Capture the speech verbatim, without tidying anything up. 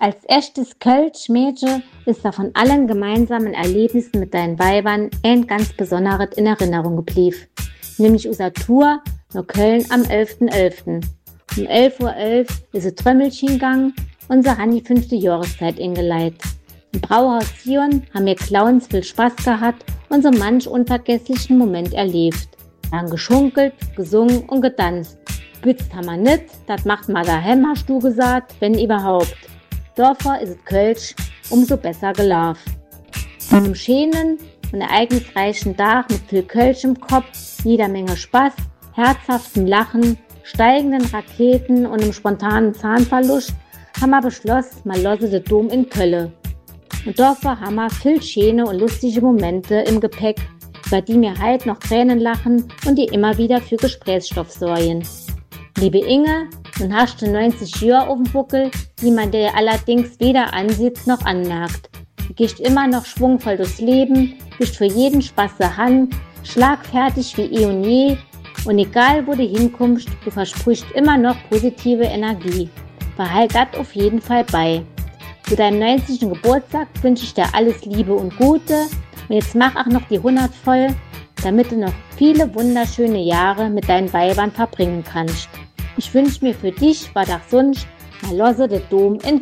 Als echtes Kölsch-Mädchen ist da von allen gemeinsamen Erlebnissen mit deinen Weibern ein ganz besonderes in Erinnerung geblieben. Nämlich unser Tour nach Köln am elften elften Um elf Uhr elf ist ein Trömmelchen gegangen und sie haben die fünfte Jahreszeit eingeleitet. Im Brauhaus Sion haben wir Clowns viel Spaß gehabt und so manch unvergesslichen Moment erlebt. Wir haben geschunkelt, gesungen und getanzt. Bützt haben wir nicht, das macht man daheim, hast du gesagt, wenn überhaupt. Dafür ist es Kölsch umso besser gelaufen. An einem schönen und ereignisreichen Tag mit viel Kölsch im Kopf, jeder Menge Spaß, herzhaftem Lachen, steigenden Raketen und einem spontanen Zahnverlust haben wir beschlossen, mal losse den Dom in Köln. Und dafür haben wir viel schöne und lustige Momente im Gepäck, über die mir heute noch Tränen lachen und die immer wieder für Gesprächsstoff sorgen. Liebe Inge, nun hast du neunzig Jahre auf dem Buckel, die man dir allerdings weder ansieht noch anmerkt. Du gehst immer noch schwungvoll durchs Leben, bist für jeden Spaß der Hand, schlagfertig wie eh und je und egal wo du hinkommst, du versprichst immer noch positive Energie. Behalt das auf jeden Fall bei. Zu deinem neunzigsten Geburtstag wünsche ich dir alles Liebe und Gute und jetzt mach auch noch die hundert voll, damit du noch viele wunderschöne Jahre mit deinen Weibern verbringen kannst. Ich wünsche mir für dich, war doch sonst, mal losse den Dom in